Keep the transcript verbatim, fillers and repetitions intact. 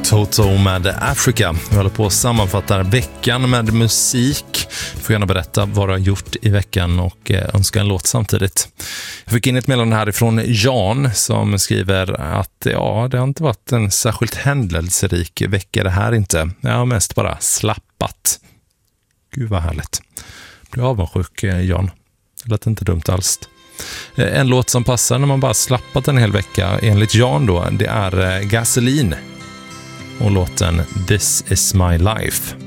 Toto med Africa. Vi håller på att sammanfatta veckan med musik. Du får gärna berätta vad du har gjort i veckan och önska en låt samtidigt. Jag fick in ett meddelande härifrån Jan som skriver att ja, det har inte varit en särskilt händelserik vecka det här inte. Jag har mest bara slappat. Gud vad härligt. Blir avundsjuk, Jan. Det lät inte dumt alls. En låt som passar när man bara slappat en hel vecka enligt Jan då, det är Gasoline och låten This is my life.